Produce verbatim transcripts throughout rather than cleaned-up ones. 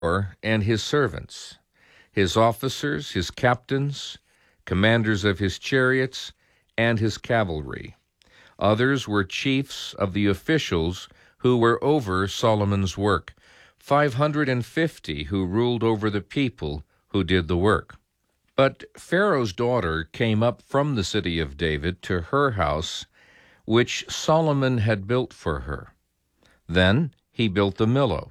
and his servants, his officers, his captains, commanders of his chariots, and his cavalry. Others were chiefs of the officials who were over Solomon's work, five hundred and fifty who ruled over the people who did the work. But Pharaoh's daughter came up from the city of David to her house, which Solomon had built for her. Then he built the Millo.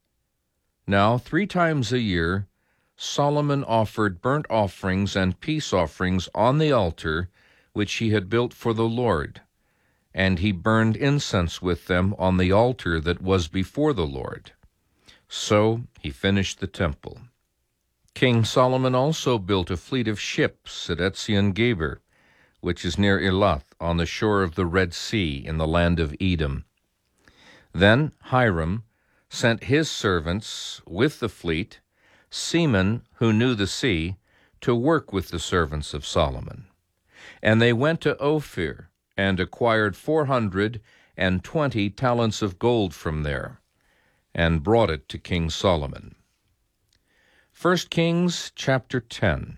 Now three times a year Solomon offered burnt offerings and peace offerings on the altar which he had built for the Lord, and he burned incense with them on the altar that was before the Lord. So he finished the temple. King Solomon also built a fleet of ships at Ezion-Geber, which is near Elath, on the shore of the Red Sea in the land of Edom. Then Hiram sent his servants with the fleet, seamen who knew the sea, to work with the servants of Solomon. And they went to Ophir and acquired four hundred and twenty talents of gold from there, and brought it to King Solomon. First Kings chapter ten.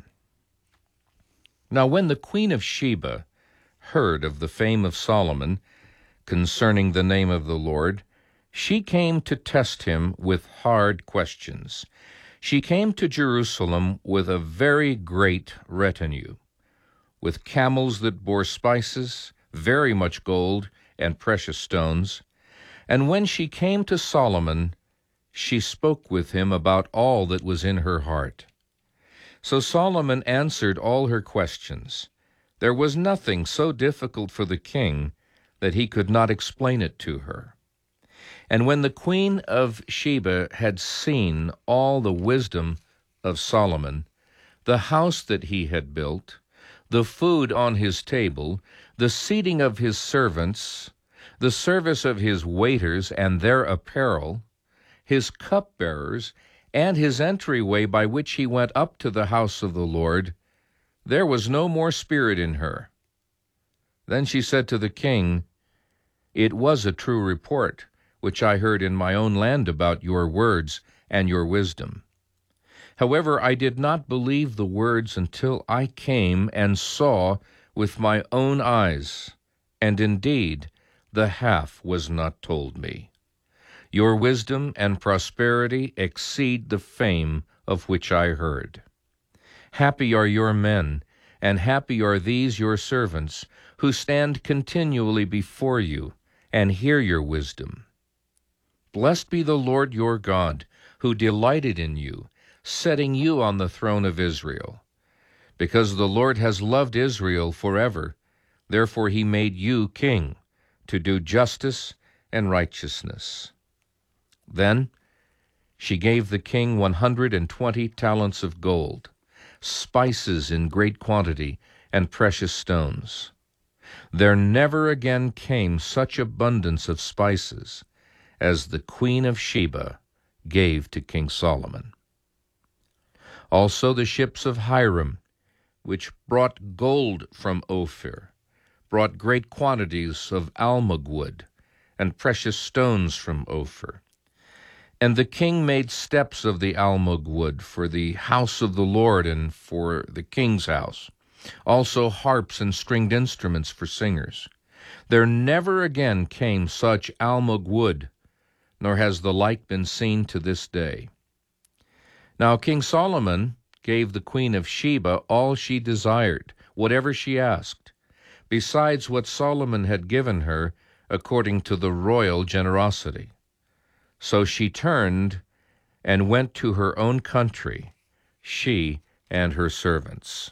Now when the queen of Sheba heard of the fame of Solomon concerning the name of the Lord, she came to test him with hard questions. She came to Jerusalem with a very great retinue, with camels that bore spices, very much gold, and precious stones. And when she came to Solomon, she spoke with him about all that was in her heart. So Solomon answered all her questions. There was nothing so difficult for the king that he could not explain it to her. And when the queen of Sheba had seen all the wisdom of Solomon, the house that he had built, the food on his table, the seating of his servants, the service of his waiters and their apparel, his cupbearers, and his entryway by which he went up to the house of the Lord, there was no more spirit in her. Then she said to the king, "It was a true report, which I heard in my own land about your words and your wisdom. However, I did not believe the words until I came and saw with my own eyes, and indeed the half was not told me. Your wisdom and prosperity exceed the fame of which I heard. Happy are your men, and happy are these your servants, who stand continually before you and hear your wisdom. Blessed be the Lord your God, who delighted in you, setting you on the throne of Israel. Because the Lord has loved Israel forever, therefore he made you king, to do justice and righteousness." Then she gave the king one hundred and twenty talents of gold, spices in great quantity, and precious stones. There never again came such abundance of spices as the queen of Sheba gave to King Solomon. Also the ships of Hiram, which brought gold from Ophir, brought great quantities of almug wood and precious stones from Ophir. And the king made steps of the almug wood for the house of the Lord and for the king's house, also harps and stringed instruments for singers. There never again came such almug wood, nor has the like been seen to this day. Now King Solomon gave the queen of Sheba all she desired, whatever she asked, besides what Solomon had given her according to the royal generosity. So she turned and went to her own country, she and her servants.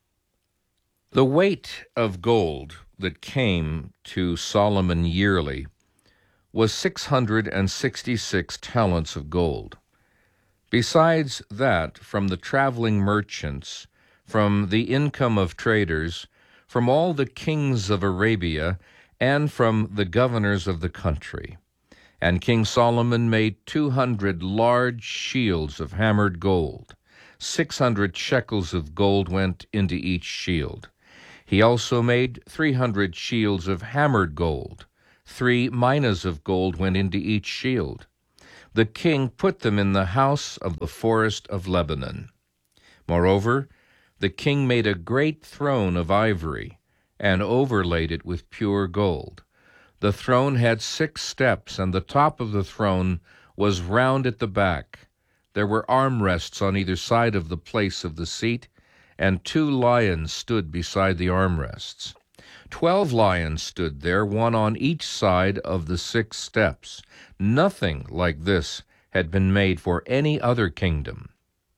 The weight of gold that came to Solomon yearly was six hundred and sixty-six talents of gold. Besides that, from the traveling merchants, from the income of traders, from all the kings of Arabia, and from the governors of the country. And King Solomon made two hundred large shields of hammered gold. Six hundred shekels of gold went into each shield. He also made three hundred shields of hammered gold. Three minas of gold went into each shield. the king put them in the house of the forest of Lebanon. Moreover, the king made a great throne of ivory, and overlaid it with pure gold. The throne had six steps, and the top of the throne was round at the back. There were armrests on either side of the place of the seat, and two lions stood beside the armrests. Twelve lions stood there, one on each side of the six steps. Nothing like this had been made for any other kingdom.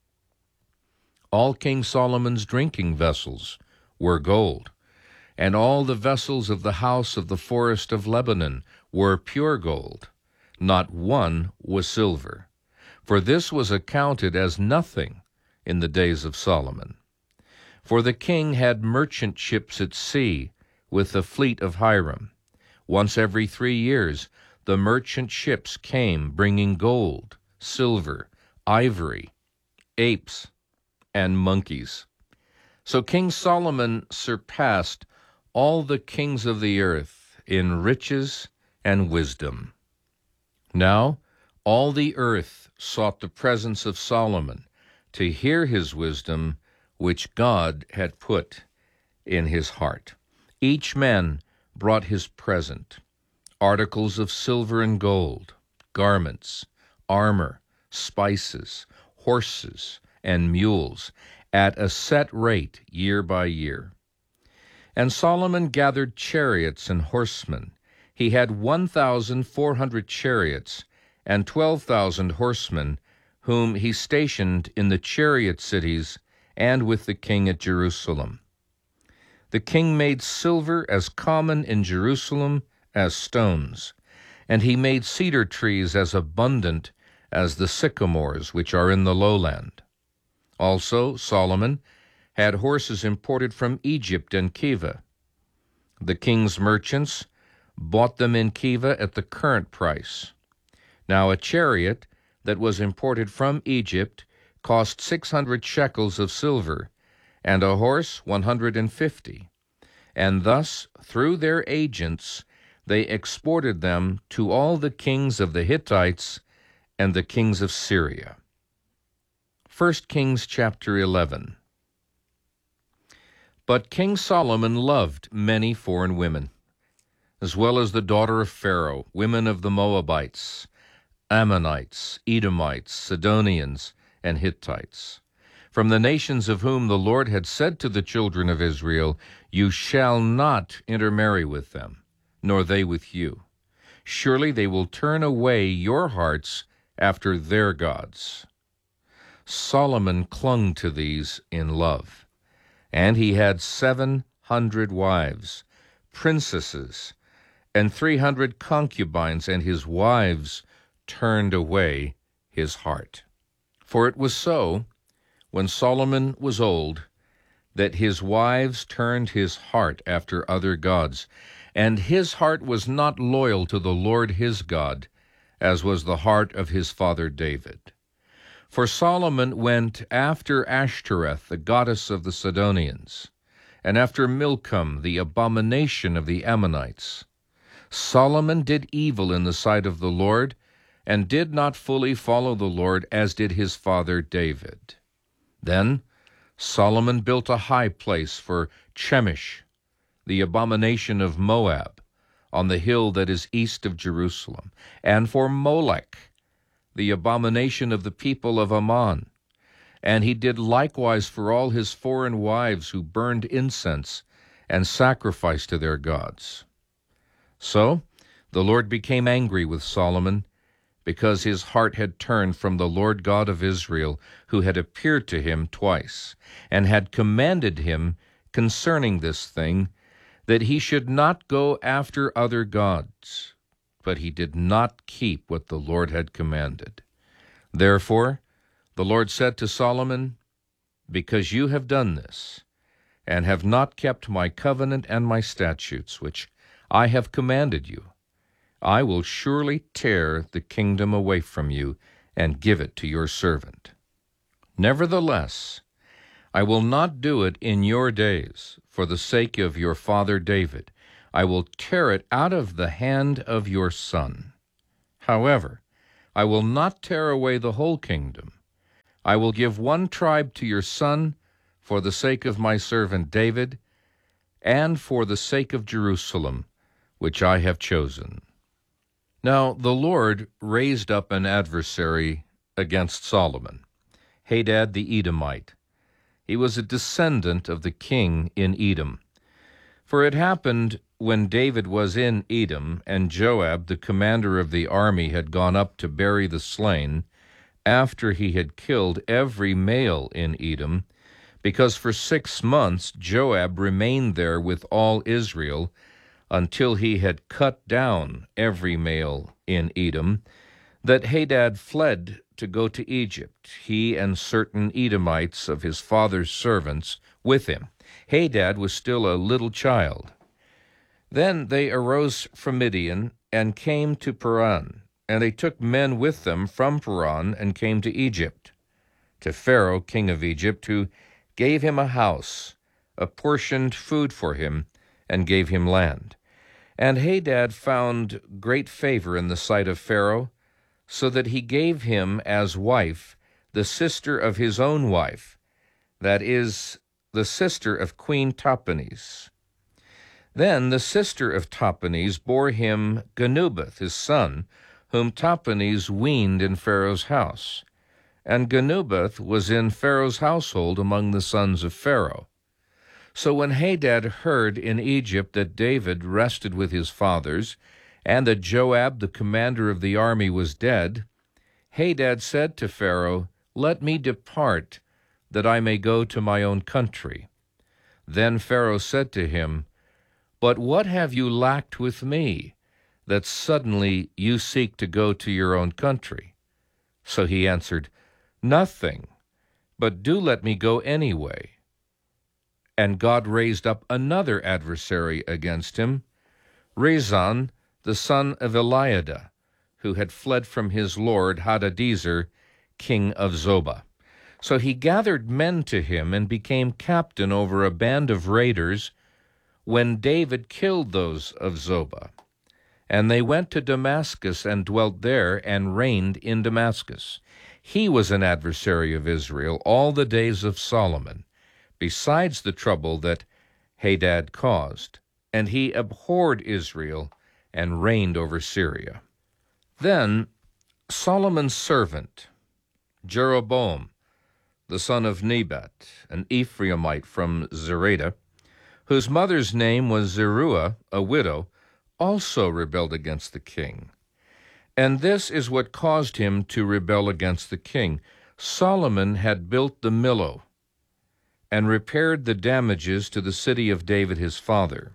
All King Solomon's drinking vessels were gold, and all the vessels of the house of the forest of Lebanon were pure gold. Not one was silver, for this was accounted as nothing in the days of Solomon. For the king had merchant ships at sea with the fleet of Hiram. Once every three years the merchant ships came, bringing gold, silver, ivory, apes, and monkeys. So King Solomon surpassed all the kings of the earth in riches and wisdom. Now all the earth sought the presence of Solomon to hear his wisdom, which God had put in his heart. Each man brought his present, articles of silver and gold, garments, armor, spices, horses, and mules, at a set rate year by year. And Solomon gathered chariots and horsemen. He had one thousand four hundred chariots and twelve thousand horsemen, whom he stationed in the chariot cities and with the king at Jerusalem. The king made silver as common in Jerusalem as stones, and he made cedar trees as abundant as the sycamores which are in the lowland. Also Solomon had horses imported from Egypt and Keva. The king's merchants bought them in Keva at the current price. Now a chariot that was imported from Egypt cost six hundred shekels of silver, and a horse one hundred and fifty. And thus, through their agents, they exported them to all the kings of the Hittites and the kings of Syria. First Kings chapter eleven. But King Solomon loved many foreign women, as well as the daughter of Pharaoh, women of the Moabites, Ammonites, Edomites, Sidonians, and Hittites, from the nations of whom the Lord had said to the children of Israel, "You shall not intermarry with them, nor they with you. Surely they will turn away your hearts after their gods." Solomon clung to these in love, and he had seven hundred wives, princesses, and three hundred concubines, and his wives turned away his heart. For it was so, when Solomon was old, that his wives turned his heart after other gods, and his heart was not loyal to the Lord his God, as was the heart of his father David. For Solomon went after Ashtoreth, the goddess of the Sidonians, and after Milcom, the abomination of the Ammonites. Solomon did evil in the sight of the Lord, and did not fully follow the Lord, as did his father David. Then Solomon built a high place for Chemosh, the abomination of Moab, on the hill that is east of Jerusalem, and for Molech, the abomination of the people of Ammon. And he did likewise for all his foreign wives who burned incense and sacrificed to their gods. So the Lord became angry with Solomon, because his heart had turned from the Lord God of Israel, who had appeared to him twice, and had commanded him concerning this thing, that he should not go after other gods. But he did not keep what the Lord had commanded. Therefore the Lord said to Solomon, "Because you have done this, and have not kept my covenant and my statutes, which I have commanded you, I will surely tear the kingdom away from you and give it to your servant. Nevertheless, I will not do it in your days for the sake of your father David. I will tear it out of the hand of your son. However, I will not tear away the whole kingdom. I will give one tribe to your son for the sake of my servant David, and for the sake of Jerusalem, which I have chosen." Now the Lord raised up an adversary against Solomon, Hadad the Edomite. He was a descendant of the king in Edom. For it happened, when David was in Edom, and Joab, the commander of the army, had gone up to bury the slain, after he had killed every male in Edom, because for six months Joab remained there with all Israel, until he had cut down every male in Edom, that Hadad fled to go to Egypt, he and certain Edomites of his father's servants with him. Hadad was still a little child. Then they arose from Midian and came to Paran, and they took men with them from Paran and came to Egypt, to Pharaoh, king of Egypt, who gave him a house, apportioned food for him, and gave him land. And Hadad found great favor in the sight of Pharaoh, so that he gave him as wife the sister of his own wife, that is, the sister of Queen Tahpenes. Then the sister of Tahpenes bore him Genubath, his son, whom Tahpenes weaned in Pharaoh's house. And Genubath was in Pharaoh's household among the sons of Pharaoh. So when Hadad heard in Egypt that David rested with his fathers, and that Joab, the commander of the army, was dead, Hadad said to Pharaoh, "Let me depart, that I may go to my own country." Then Pharaoh said to him, "But what have you lacked with me, that suddenly you seek to go to your own country?" So he answered, "Nothing, but do let me go anyway." And God raised up another adversary against him, Rezon, the son of Eliada, who had fled from his lord Hadadezer, king of Zobah. So he gathered men to him and became captain over a band of raiders when David killed those of Zobah. And they went to Damascus and dwelt there and reigned in Damascus. He was an adversary of Israel all the days of Solomon, besides the trouble that Hadad caused, and he abhorred Israel and reigned over Syria. Then Solomon's servant, Jeroboam, the son of Nebat, an Ephraimite from Zereda, whose mother's name was Zeruiah, a widow, also rebelled against the king. And this is what caused him to rebel against the king. Solomon had built the Millo and repaired the damages to the city of David his father.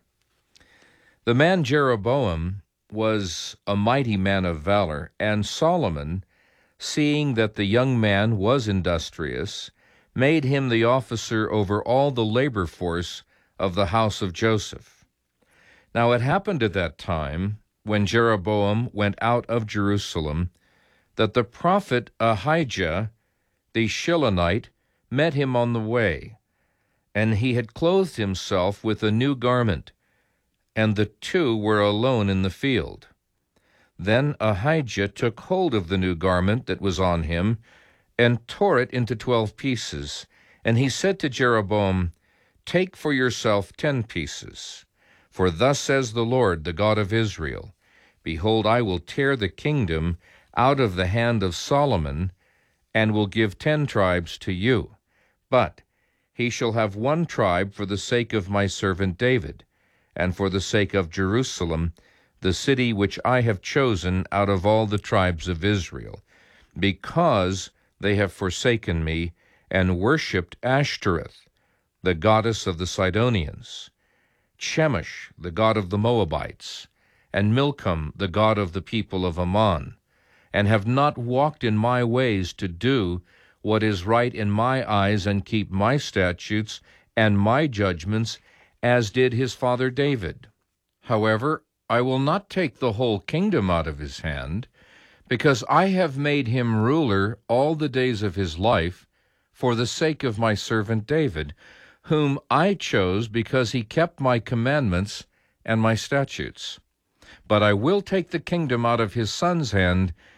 The man Jeroboam was a mighty man of valor, and Solomon, seeing that the young man was industrious, made him the officer over all the labor force of the house of Joseph. Now it happened at that time, when Jeroboam went out of Jerusalem, that the prophet Ahijah the Shilonite met him on the way, and he had clothed himself with a new garment, and the two were alone in the field. Then Ahijah took hold of the new garment that was on him, and tore it into twelve pieces. And he said to Jeroboam, "Take for yourself ten pieces. For thus says the Lord, the God of Israel, Behold, I will tear the kingdom out of the hand of Solomon, and will give ten tribes to you. But he shall have one tribe for the sake of my servant David, and for the sake of Jerusalem, the city which I have chosen out of all the tribes of Israel, because they have forsaken me and worshipped Ashtoreth, the goddess of the Sidonians, Chemosh, the god of the Moabites, and Milcom, the god of the people of Ammon, and have not walked in my ways to do what is right in my eyes and keep my statutes and my judgments, as did his father David. However, I will not take the whole kingdom out of his hand, because I have made him ruler all the days of his life for the sake of my servant David, whom I chose because he kept my commandments and my statutes. But I will take the kingdom out of his son's hand,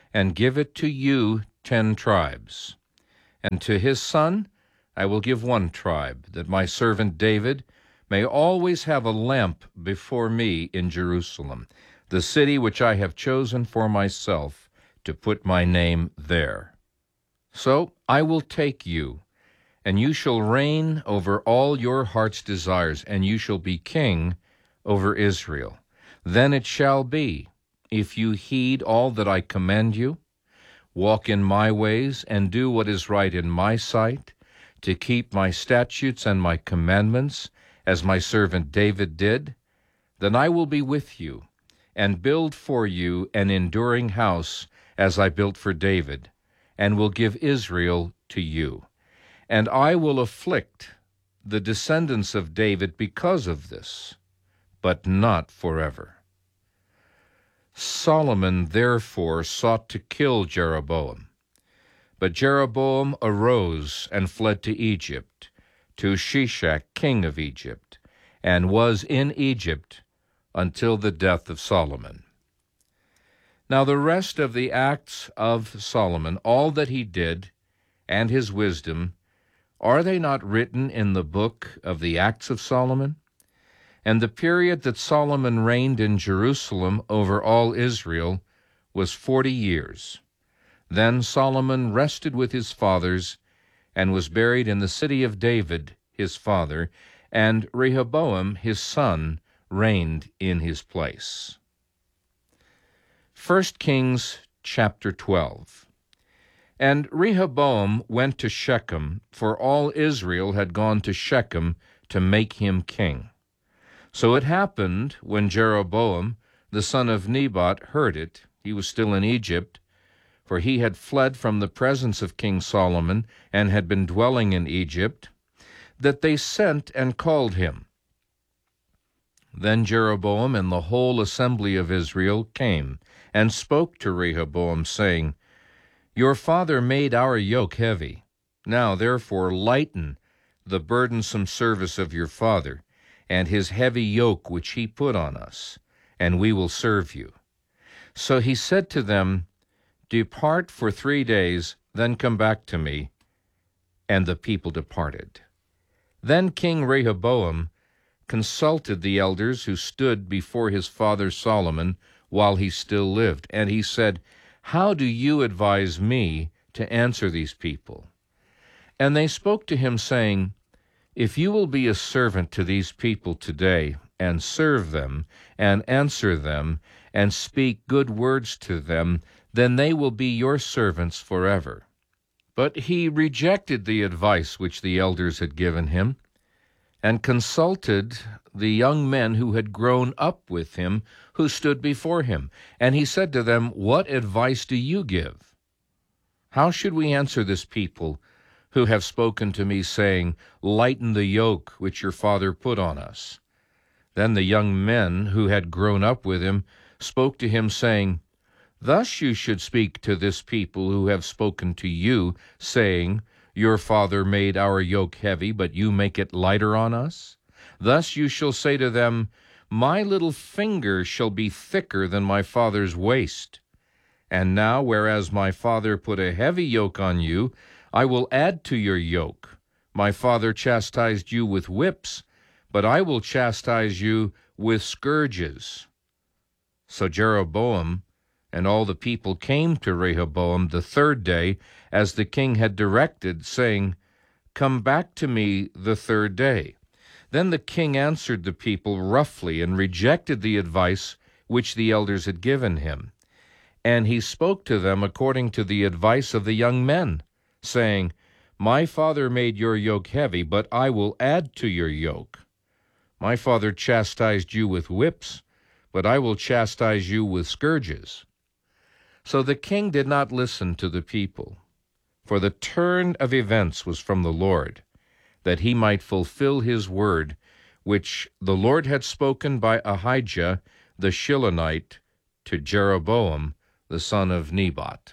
and give it to you ten tribes. And to his son I will give one tribe, that my servant David may always have a lamp before me in Jerusalem, the city which I have chosen for myself, to put my name there. So I will take you, and you shall reign over all your heart's desires, and you shall be king over Israel. Then it shall be, if you heed all that I command you, walk in my ways, and do what is right in my sight, to keep my statutes and my commandments, as my servant David did, then I will be with you, and build for you an enduring house, as I built for David, and will give Israel to you. And I will afflict the descendants of David because of this, but not forever. Solomon therefore sought to kill Jeroboam. But Jeroboam arose and fled to Egypt, to Shishak king of Egypt, and was in Egypt until the death of Solomon. Now the rest of the acts of Solomon, all that he did, and his wisdom, are they not written in the book of the Acts of Solomon? And the period that Solomon reigned in Jerusalem over all Israel was forty years. Then Solomon rested with his fathers, and was buried in the city of David his father, and Rehoboam his son reigned in his place. First Kings chapter twelve. And Rehoboam went to Shechem, for all Israel had gone to Shechem to make him king. So it happened, when Jeroboam the son of Nebat heard it, he was still in Egypt, for he had fled from the presence of King Solomon, and had been dwelling in Egypt, that they sent and called him. Then Jeroboam and the whole assembly of Israel came, and spoke to Rehoboam, saying, Your father made our yoke heavy. Now therefore lighten the burdensome service of your father, and his heavy yoke which he put on us, and we will serve you. So he said to them, Depart for three days, then come back to me. And the people departed. Then King Rehoboam consulted the elders who stood before his father Solomon while he still lived, and he said, How do you advise me to answer these people? And they spoke to him, saying, If you will be a servant to these people today, and serve them, and answer them, and speak good words to them, then they will be your servants forever. But he rejected the advice which the elders had given him, and consulted the young men who had grown up with him, who stood before him. And he said to them, What advice do you give? How should we answer this people who have spoken to me, saying, Lighten the yoke which your father put on us? Then the young men who had grown up with him spoke to him, saying, Thus you should speak to this people who have spoken to you, saying, Your father made our yoke heavy, but you make it lighter on us. Thus you shall say to them, My little finger shall be thicker than my father's waist. And now, whereas my father put a heavy yoke on you, I will add to your yoke. My father chastised you with whips, but I will chastise you with scourges. So Jeroboam and all the people came to Rehoboam the third day, as the king had directed, saying, Come back to me the third day. Then the king answered the people roughly, and rejected the advice which the elders had given him. And he spoke to them according to the advice of the young men, saying, My father made your yoke heavy, but I will add to your yoke. My father chastised you with whips, but I will chastise you with scourges. So the king did not listen to the people, for the turn of events was from the Lord, that he might fulfill his word, which the Lord had spoken by Ahijah the Shilonite to Jeroboam the son of Nebat.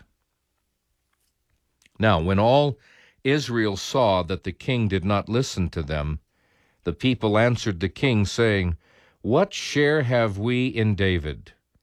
Now when all Israel saw that the king did not listen to them, the people answered the king, saying, What share have we in David?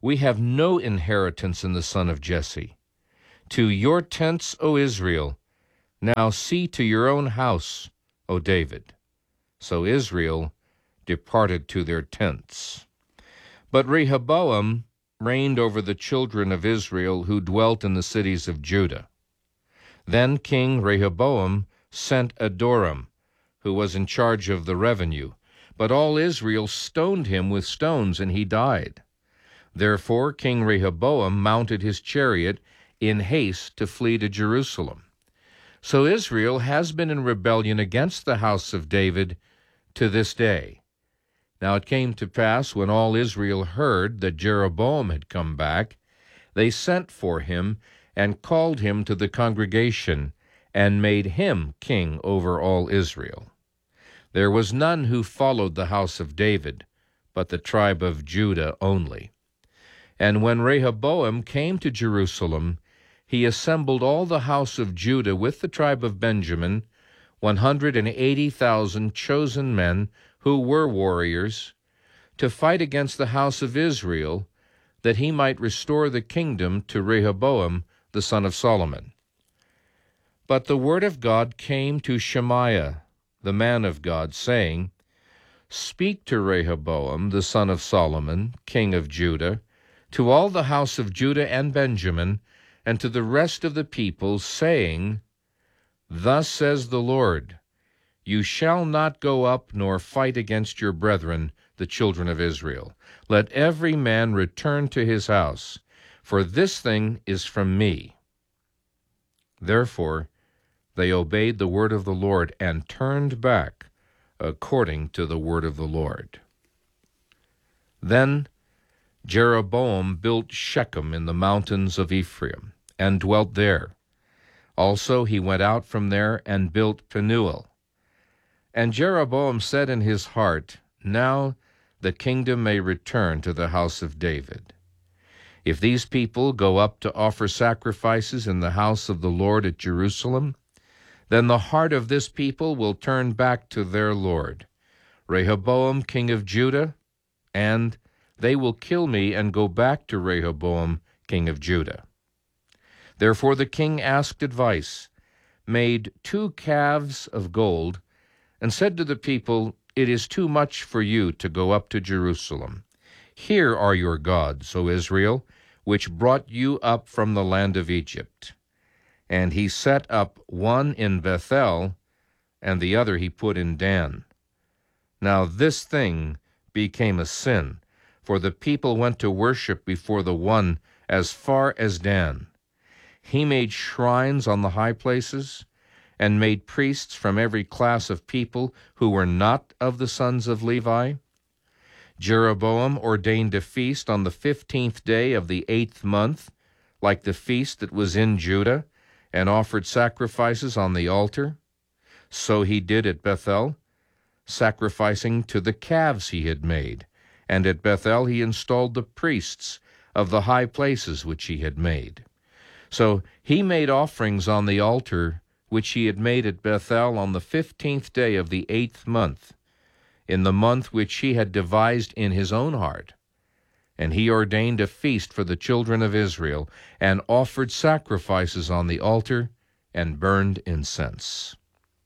We have no inheritance in the son of Jesse. To your tents, O Israel, now see to your own house, O David. So Israel departed to their tents. But Rehoboam reigned over the children of Israel who dwelt in the cities of Judah. Then King Rehoboam sent Adoram, who was in charge of the revenue, but all Israel stoned him with stones, and he died. Therefore King Rehoboam mounted his chariot in haste to flee to Jerusalem. So Israel has been in rebellion against the house of David to this day. Now it came to pass, when all Israel heard that Jeroboam had come back, they sent for him and called him to the congregation and made him king over all Israel. There was none who followed the house of David, but the tribe of Judah only. And when Rehoboam came to Jerusalem, he assembled all the house of Judah with the tribe of Benjamin, one hundred and eighty thousand chosen men who were warriors, to fight against the house of Israel, that he might restore the kingdom to Rehoboam the son of Solomon. But the word of God came to Shemaiah, the man of God, saying, Speak to Rehoboam the son of Solomon, king of Judah, to all the house of Judah and Benjamin, and to the rest of the people, saying, Thus says the Lord, You shall not go up nor fight against your brethren, the children of Israel. Let every man return to his house, for this thing is from me. Therefore they obeyed the word of the Lord and turned back according to the word of the Lord. Then Jeroboam built Shechem in the mountains of Ephraim, and dwelt there. Also he went out from there and built Penuel. And Jeroboam said in his heart, Now the kingdom may return to the house of David. If these people go up to offer sacrifices in the house of the Lord at Jerusalem, then the heart of this people will turn back to their Lord, Rehoboam king of Judah, and they will kill me and go back to Rehoboam king of Judah. Therefore the king asked advice, made two calves of gold, and said to the people, It is too much for you to go up to Jerusalem. Here are your gods, O Israel, which brought you up from the land of Egypt. And he set up one in Bethel, and the other he put in Dan. Now this thing became a sin, for the people went to worship before the one as far as Dan. He made shrines on the high places, and made priests from every class of people who were not of the sons of Levi. Jeroboam ordained a feast on the fifteenth day of the eighth month, like the feast that was in Judah, and offered sacrifices on the altar. So he did at Bethel, sacrificing to the calves he had made, and at Bethel he installed the priests of the high places which he had made. So he made offerings on the altar which he had made at Bethel on the fifteenth day of the eighth month, in the month which he had devised in his own heart. And he ordained a feast for the children of Israel, and offered sacrifices on the altar, and burned incense.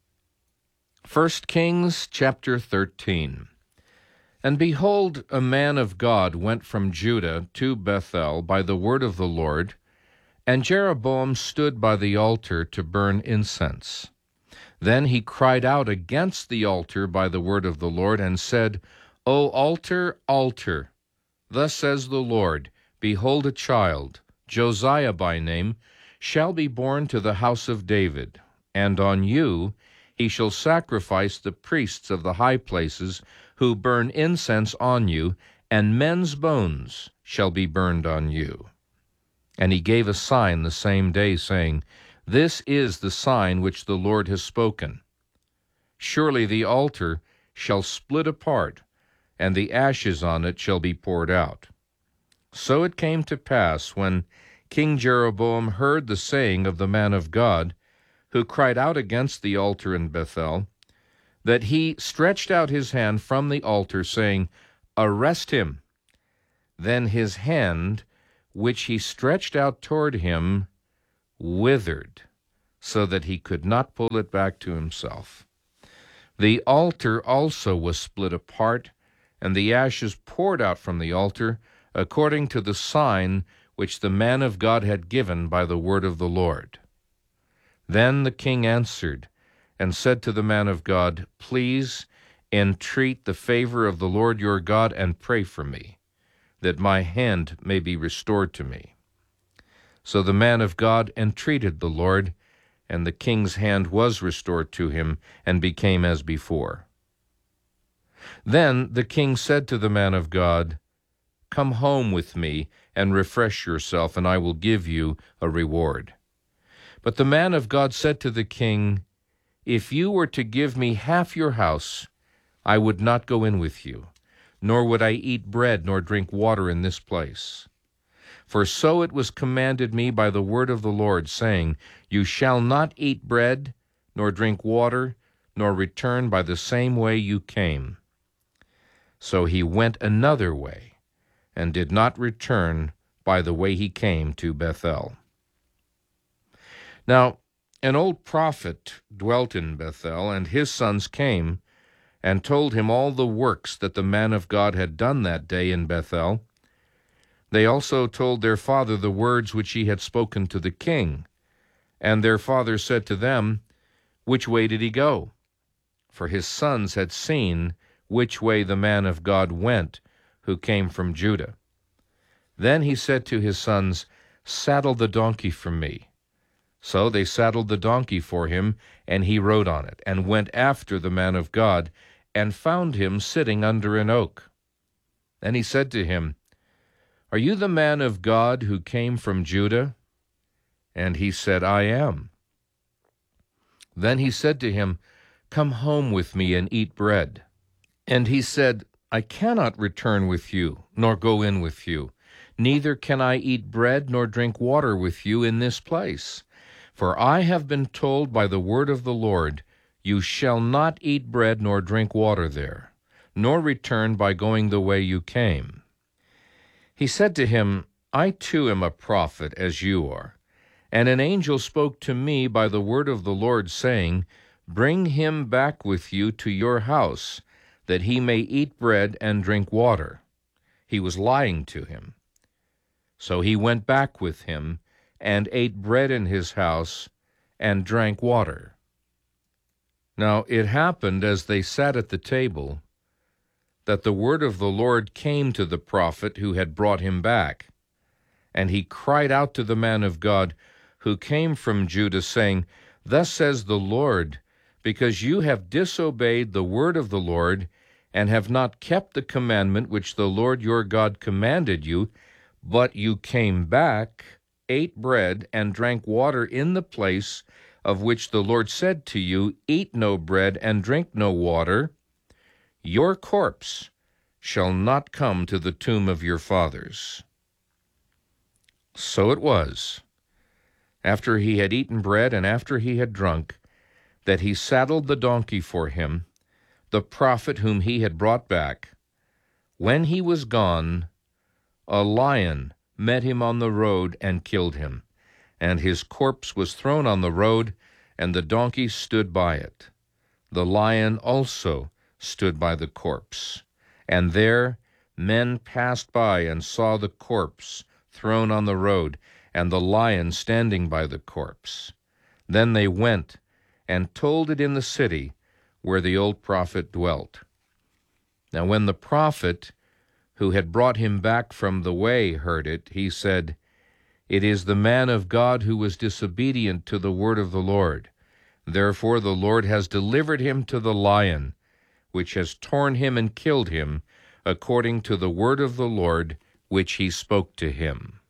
First Kings chapter thirteen. And behold, a man of God went from Judah to Bethel by the word of the Lord, and Jeroboam stood by the altar to burn incense. Then he cried out against the altar by the word of the Lord, and said, O altar, altar, thus says the Lord, Behold, a child, Josiah by name, shall be born to the house of David, and on you he shall sacrifice the priests of the high places, who burn incense on you, and men's bones shall be burned on you. And he gave a sign the same day, saying, This is the sign which the Lord has spoken. Surely the altar shall split apart, and the ashes on it shall be poured out. So it came to pass, when King Jeroboam heard the saying of the man of God, who cried out against the altar in Bethel, that he stretched out his hand from the altar, saying, Arrest him. Then his hand, which he stretched out toward him, withered, so that he could not pull it back to himself. The altar also was split apart, and the ashes poured out from the altar, according to the sign which the man of God had given by the word of the Lord. Then the king answered and said to the man of God, Please entreat the favor of the Lord your God and pray for me, that my hand may be restored to me. So the man of God entreated the Lord, and the king's hand was restored to him and became as before. Then the king said to the man of God, Come home with me and refresh yourself, and I will give you a reward. But the man of God said to the king, If you were to give me half your house, I would not go in with you, nor would I eat bread nor drink water in this place. For so it was commanded me by the word of the Lord, saying, You shall not eat bread, nor drink water, nor return by the same way you came. So he went another way, and did not return by the way he came to Bethel. Now an old prophet dwelt in Bethel, and his sons came and told him all the works that the man of God had done that day in Bethel. They also told their father the words which he had spoken to the king. And their father said to them, Which way did he go? For his sons had seen which way the man of God went, who came from Judah. Then he said to his sons, Saddle the donkey for me. So they saddled the donkey for him, and he rode on it, and went after the man of God, and found him sitting under an oak. And he said to him, Are you the man of God who came from Judah? And he said, I am. Then he said to him, Come home with me and eat bread. And he said, I cannot return with you, nor go in with you. Neither can I eat bread nor drink water with you in this place. For I have been told by the word of the Lord, You shall not eat bread nor drink water there, nor return by going the way you came. He said to him, I too am a prophet, as you are. And an angel spoke to me by the word of the Lord, saying, Bring him back with you to your house, that he may eat bread and drink water. He was lying to him. So he went back with him, and ate bread in his house, and drank water. Now it happened, as they sat at the table, that the word of the Lord came to the prophet who had brought him back. And he cried out to the man of God, who came from Judah, saying, Thus says the Lord, because you have disobeyed the word of the Lord, and have not kept the commandment which the Lord your God commanded you, but you came back, ate bread, and drank water in the place of which the Lord said to you, Eat no bread and drink no water, your corpse shall not come to the tomb of your fathers. So it was, after he had eaten bread and after he had drunk, that he saddled the donkey for him, the prophet whom he had brought back. When he was gone, a lion met him on the road and killed him, and his corpse was thrown on the road, and the donkey stood by it. The lion also stood by the corpse, and there men passed by and saw the corpse thrown on the road, and the lion standing by the corpse. Then they went and told it in the city where the old prophet dwelt. Now when the prophet who had brought him back from the way heard it, he said, It is the man of God who was disobedient to the word of the Lord. Therefore the Lord has delivered him to the lion, which has torn him and killed him, according to the word of the Lord which he spoke to him.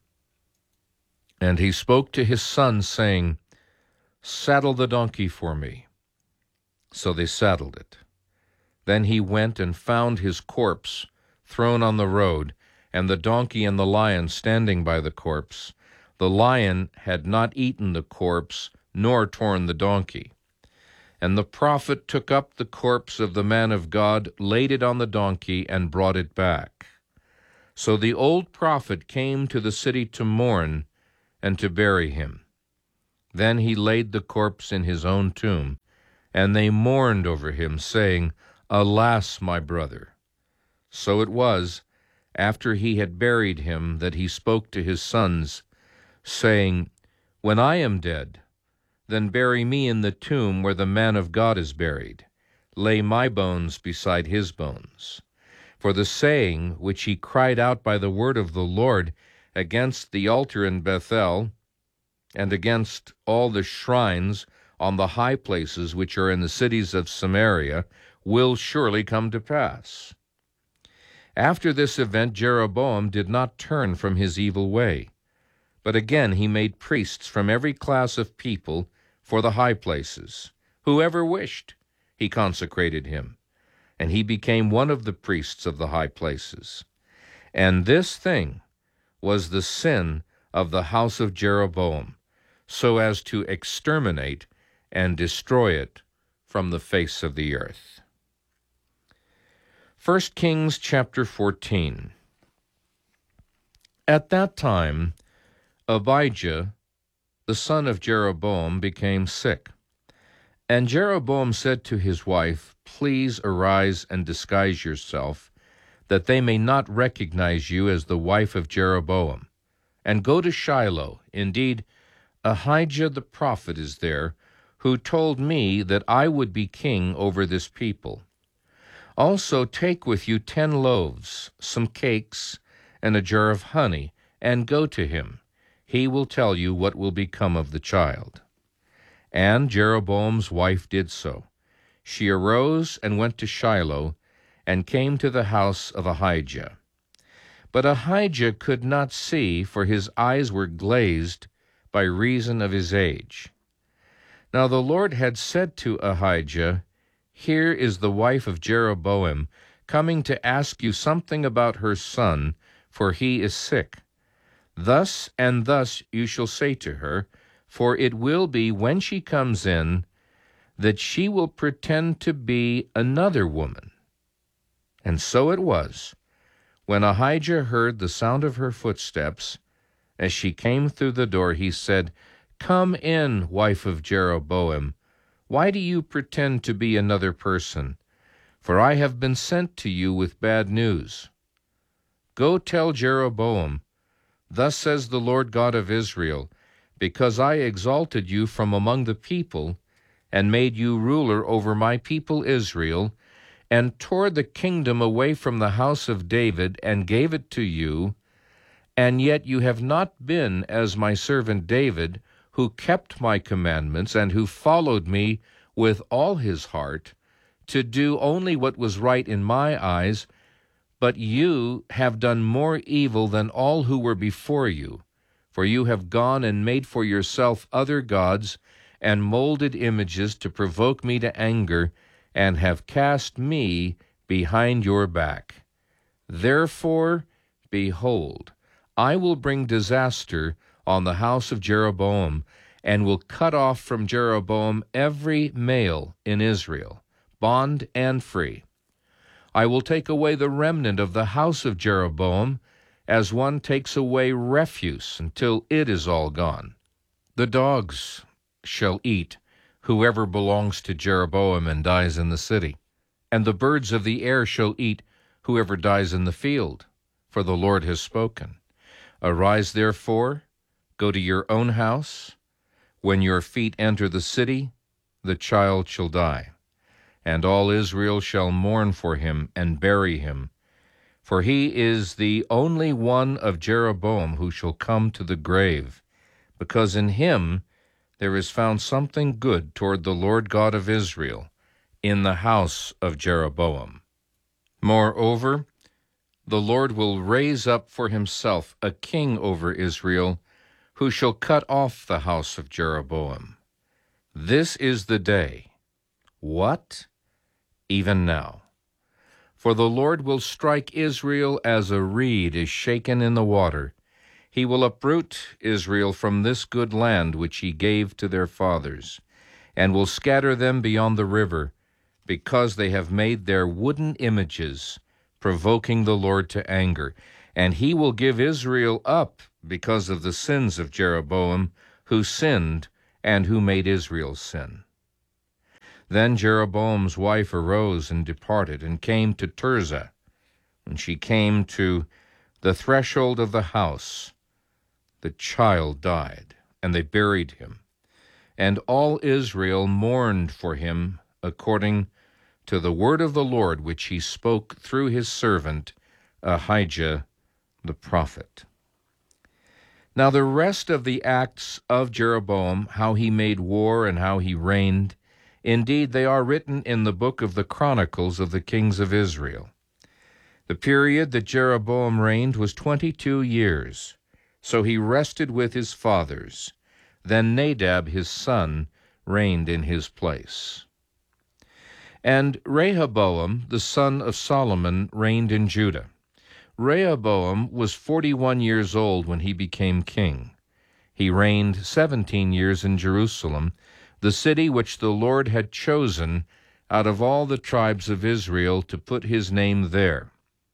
And he spoke to his son, saying, Saddle the donkey for me. So they saddled it. Then he went and found his corpse thrown on the road, and the donkey and the lion standing by the corpse. The lion had not eaten the corpse, nor torn the donkey. And the prophet took up the corpse of the man of God, laid it on the donkey, and brought it back. So the old prophet came to the city to mourn and to bury him. Then he laid the corpse in his own tomb, and they mourned over him, saying, Alas, my brother! So it was, after he had buried him, that he spoke to his sons, saying, When I am dead, then bury me in the tomb where the man of God is buried. Lay my bones beside his bones. For the saying which he cried out by the word of the Lord against the altar in Bethel, and against all the shrines on the high places which are in the cities of Samaria, will surely come to pass. After this event, Jeroboam did not turn from his evil way, but again he made priests from every class of people for the high places. Whoever wished, he consecrated him, and he became one of the priests of the high places. And this thing was the sin of the house of Jeroboam, so as to exterminate and destroy it from the face of the earth. First Kings chapter fourteen. At that time, Abijah, the son of Jeroboam, became sick. And Jeroboam said to his wife, Please arise and disguise yourself, that they may not recognize you as the wife of Jeroboam, and go to Shiloh. Indeed, Ahijah the prophet is there, who told me that I would be king over this people. Also take with you ten loaves, some cakes, and a jar of honey, and go to him. He will tell you what will become of the child. And Jeroboam's wife did so. She arose and went to Shiloh, and came to the house of Ahijah. But Ahijah could not see, for his eyes were glazed by reason of his age. Now the Lord had said to Ahijah, Here is the wife of Jeroboam, coming to ask you something about her son, for he is sick. Thus and thus you shall say to her, for it will be when she comes in, that she will pretend to be another woman. And so it was, when Ahijah heard the sound of her footsteps, as she came through the door, he said, Come in, wife of Jeroboam. Why do you pretend to be another person? For I have been sent to you with bad news. Go tell Jeroboam, Thus says the Lord God of Israel, because I exalted you from among the people, and made you ruler over my people Israel, and tore the kingdom away from the house of David, and gave it to you, and yet you have not been as my servant David, who kept my commandments, and who followed me with all his heart, to do only what was right in my eyes, but you have done more evil than all who were before you. For you have gone and made for yourself other gods, and molded images to provoke me to anger, and have cast me behind your back. Therefore, behold, I will bring disaster on the house of Jeroboam, and will cut off from Jeroboam every male in Israel, bond and free. I will take away the remnant of the house of Jeroboam, as one takes away refuse until it is all gone. The dogs shall eat whoever belongs to Jeroboam and dies in the city, and the birds of the air shall eat whoever dies in the field, for the Lord has spoken. Arise, therefore, go to your own house. When your feet enter the city, the child shall die, and all Israel shall mourn for him and bury him, for he is the only one of Jeroboam who shall come to the grave, because in him there is found something good toward the Lord God of Israel in the house of Jeroboam. Moreover, the Lord will raise up for himself a king over Israel, who shall cut off the house of Jeroboam. This is the day. What? Even now. For the Lord will strike Israel as a reed is shaken in the water. He will uproot Israel from this good land which he gave to their fathers, and will scatter them beyond the river, because they have made their wooden images, provoking the Lord to anger, and he will give Israel up because of the sins of Jeroboam, who sinned and who made Israel sin. Then Jeroboam's wife arose and departed, and came to Tirzah. When she came to the threshold of the house, the child died, and they buried him. And all Israel mourned for him according to the word of the Lord, which he spoke through his servant Ahijah the prophet. Now the rest of the acts of Jeroboam, how he made war and how he reigned, indeed they are written in the book of the Chronicles of the kings of Israel. The period that Jeroboam reigned was twenty-two years. So he rested with his fathers. Then Nadab his son reigned in his place. And Rehoboam the son of Solomon reigned in Judah. Rehoboam was forty-one years old when he became king. He reigned seventeen years in Jerusalem, the city which the Lord had chosen out of all the tribes of Israel to put his name there.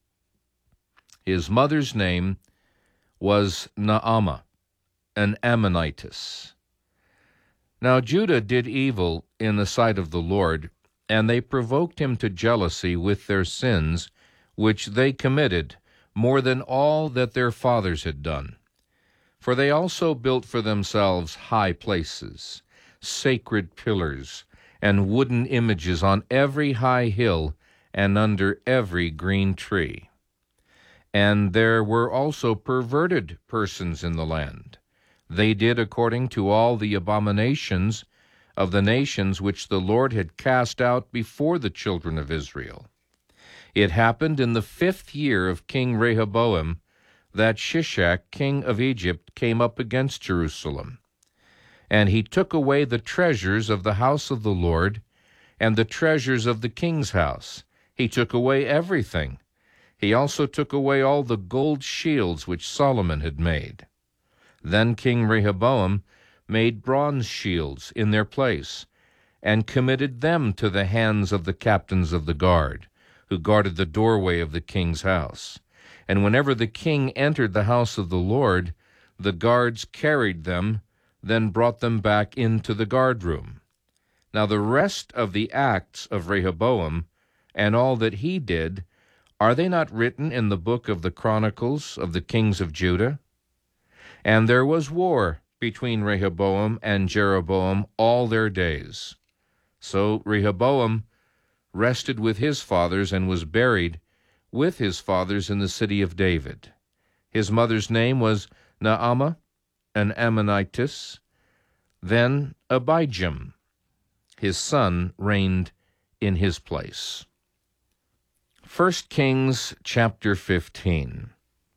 His mother's name was Naamah, an Ammonitess. Now Judah did evil in the sight of the Lord, and they provoked him to jealousy with their sins, which they committed, more than all that their fathers had done. For they also built for themselves high places, sacred pillars, and wooden images on every high hill and under every green tree. And there were also perverted persons in the land. They did according to all the abominations of the nations which the Lord had cast out before the children of Israel. It happened in the fifth year of King Rehoboam that Shishak, king of Egypt, came up against Jerusalem. And he took away the treasures of the house of the Lord and the treasures of the king's house. He took away everything. He also took away all the gold shields which Solomon had made. Then King Rehoboam made bronze shields in their place, and committed them to the hands of the captains of the guard, who guarded the doorway of the king's house. And whenever the king entered the house of the Lord, the guards carried them, then brought them back into the guardroom. Now the rest of the acts of Rehoboam, and all that he did, are they not written in the book of the Chronicles of the kings of Judah? And there was war between Rehoboam and Jeroboam all their days. So Rehoboam rested with his fathers and was buried with his fathers in the city of David. His mother's name was Naamah, an Ammonitess. Then Abijam, his son, reigned in his place. First Kings chapter fifteen.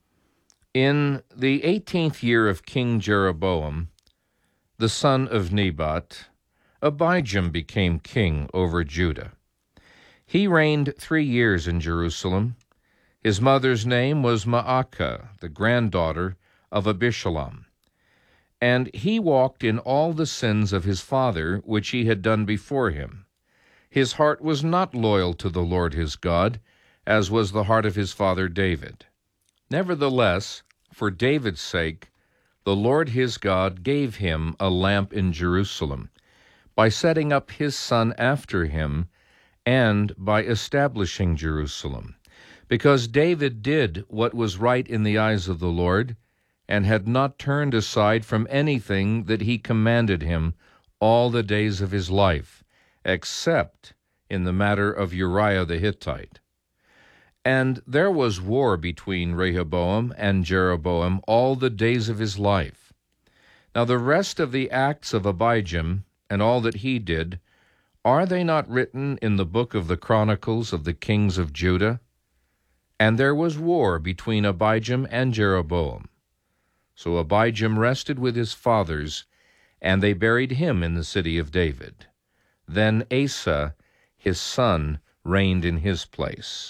In the eighteenth year of King Jeroboam, the son of Nebat, Abijam became king over Judah. He reigned three years in Jerusalem. His mother's name was Maacah, the granddaughter of Abishalom. And he walked in all the sins of his father, which he had done before him. His heart was not loyal to the Lord his God, as was the heart of his father David. Nevertheless, for David's sake, the Lord his God gave him a lamp in Jerusalem, by setting up his son after him, and by establishing Jerusalem, because David did what was right in the eyes of the Lord, and had not turned aside from anything that he commanded him all the days of his life, except in the matter of Uriah the Hittite. And there was war between Rehoboam and Jeroboam all the days of his life. Now the rest of the acts of Abijam, and all that he did, are they not written in the book of the Chronicles of the kings of Judah? And there was war between Abijam and Jeroboam. So Abijam rested with his fathers, and they buried him in the city of David. Then Asa, his son, reigned in his place.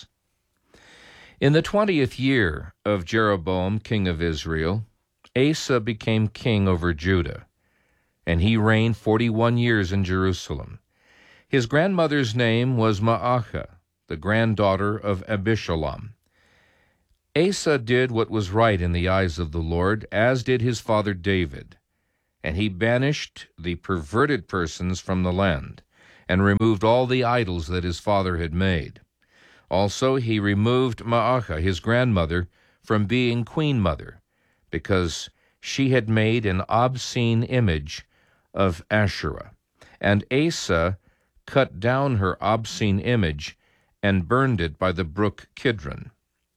In the twentieth year of Jeroboam, king of Israel, Asa became king over Judah, and he reigned forty-one years in Jerusalem. His grandmother's name was Maacah, the granddaughter of Abishalom. Asa did what was right in the eyes of the Lord, as did his father David. And he banished the perverted persons from the land, and removed all the idols that his father had made. Also he removed Maacah, his grandmother, from being queen mother, because she had made an obscene image of Asherah. And Asa cut down her obscene image and burned it by the brook Kidron.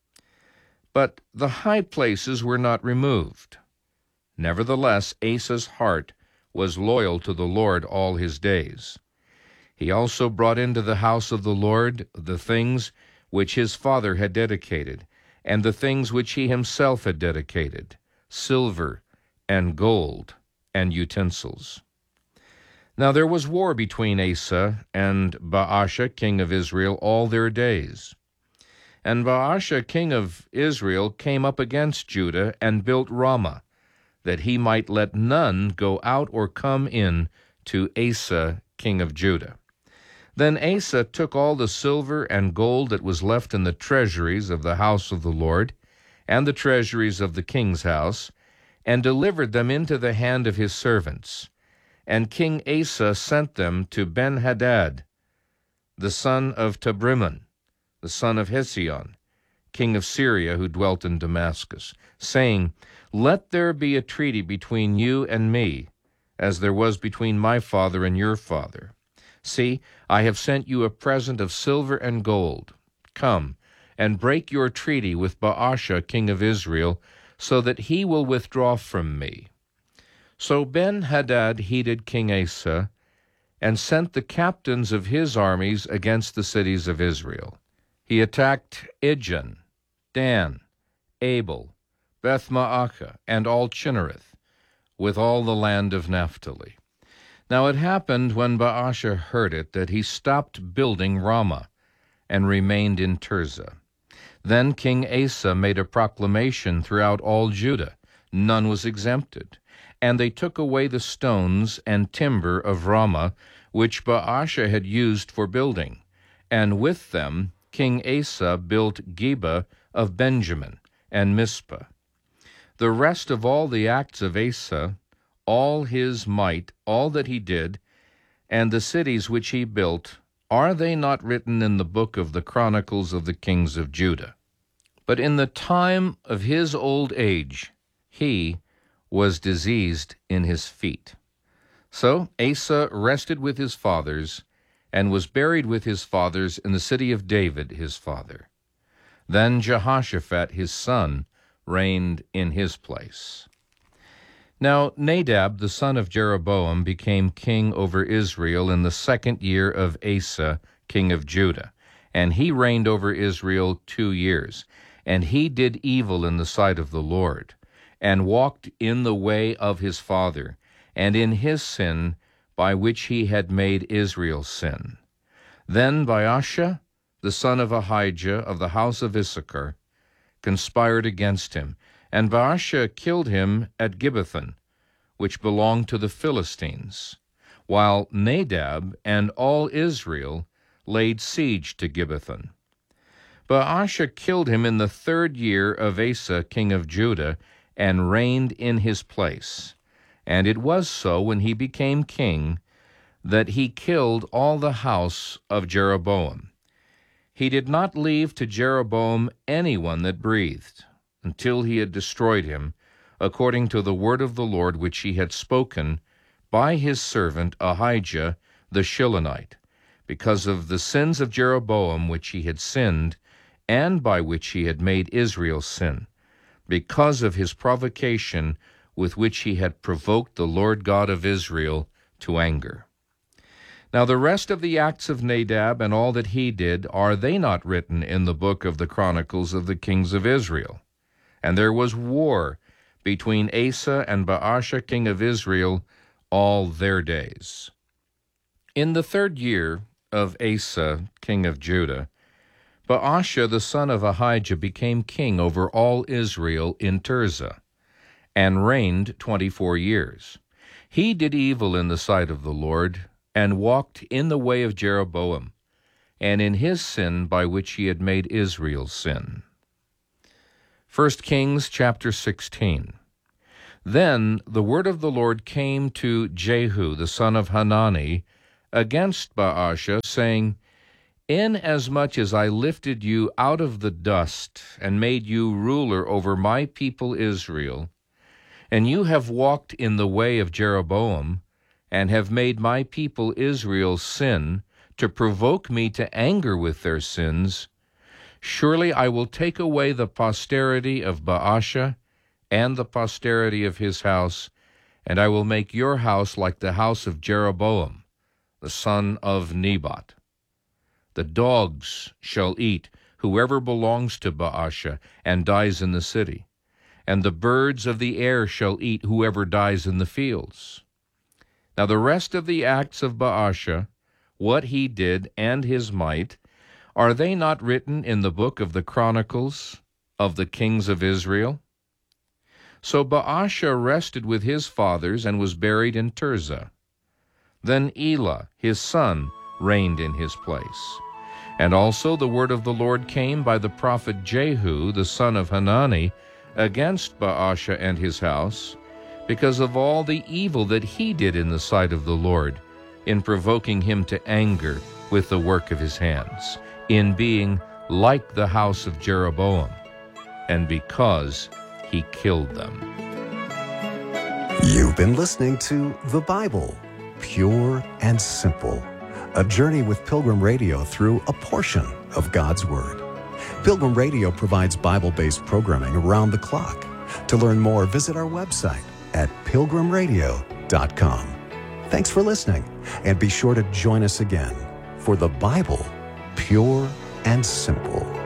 But the high places were not removed. Nevertheless, Asa's heart was loyal to the Lord all his days. He also brought into the house of the Lord the things which his father had dedicated, and the things which he himself had dedicated, silver and gold and utensils. Now there was war between Asa and Baasha, king of Israel, all their days. And Baasha, king of Israel, came up against Judah and built Ramah, that he might let none go out or come in to Asa, king of Judah. Then Asa took all the silver and gold that was left in the treasuries of the house of the Lord, and the treasuries of the king's house, and delivered them into the hand of his servants. And King Asa sent them to Ben-Hadad, the son of Tabrimon, the son of Hezion, king of Syria, who dwelt in Damascus, saying, Let there be a treaty between you and me, as there was between my father and your father. See, I have sent you a present of silver and gold. Come, and break your treaty with Baasha, king of Israel, so that he will withdraw from me. So Ben-Hadad heeded King Asa, and sent the captains of his armies against the cities of Israel. He attacked Ijon, Dan, Abel, Beth-Maacah, and all Chinnereth, with all the land of Naphtali. Now it happened, when Baasha heard it, that he stopped building Ramah, and remained in Tirzah. Then King Asa made a proclamation throughout all Judah. None was exempted. And they took away the stones and timber of Ramah, which Baasha had used for building. And with them King Asa built Geba of Benjamin, and Mizpah. The rest of all the acts of Asa, all his might, all that he did, and the cities which he built, are they not written in the book of the Chronicles of the kings of Judah? But in the time of his old age he was diseased in his feet. So Asa rested with his fathers, and was buried with his fathers in the city of David his father. Then Jehoshaphat his son reigned in his place. Now Nadab the son of Jeroboam became king over Israel in the second year of Asa king of Judah, and he reigned over Israel two years. And he did evil in the sight of the Lord, and walked in the way of his father, and in his sin by which he had made Israel sin. Then Baasha, the son of Ahijah of the house of Issachar, conspired against him, and Baasha killed him at Gibbethon, which belonged to the Philistines, while Nadab and all Israel laid siege to Gibbethon. Baasha killed him in the third year of Asa king of Judah, and reigned in his place. And it was so, when he became king, that he killed all the house of Jeroboam. He did not leave to Jeroboam anyone that breathed, until he had destroyed him, according to the word of the Lord which he had spoken by his servant Ahijah the Shilonite, because of the sins of Jeroboam which he had sinned, and by which he had made Israel sin, because of his provocation with which he had provoked the Lord God of Israel to anger. Now the rest of the acts of Nadab and all that he did, are they not written in the book of the Chronicles of the kings of Israel? And there was war between Asa and Baasha king of Israel all their days. In the third year of Asa king of Judah, Baasha the son of Ahijah became king over all Israel in Tirzah, and reigned twenty-four years. He did evil in the sight of the Lord, and walked in the way of Jeroboam, and in his sin by which he had made Israel sin. First Kings chapter sixteen. Then the word of the Lord came to Jehu, the son of Hanani, against Baasha, saying, Inasmuch as I lifted you out of the dust and made you ruler over my people Israel, and you have walked in the way of Jeroboam, and have made my people Israel sin, to provoke me to anger with their sins, surely I will take away the posterity of Baasha and the posterity of his house, and I will make your house like the house of Jeroboam, the son of Nebat. The dogs shall eat whoever belongs to Baasha and dies in the city, and the birds of the air shall eat whoever dies in the fields. Now the rest of the acts of Baasha, what he did and his might, are they not written in the book of the Chronicles of the kings of Israel? So Baasha rested with his fathers and was buried in Tirzah. Then Elah, his son, reigned in his place. And also the word of the Lord came by the prophet Jehu, the son of Hanani, against Baasha and his house, because of all the evil that he did in the sight of the Lord, in provoking him to anger with the work of his hands, in being like the house of Jeroboam, and because he killed them. You've been listening to The Bible, Pure and Simple, a journey with Pilgrim Radio through a portion of God's Word. Pilgrim Radio provides Bible-based programming around the clock. To learn more, visit our website at pilgrim radio dot com. Thanks for listening, and be sure to join us again for The Bible, Pure and Simple.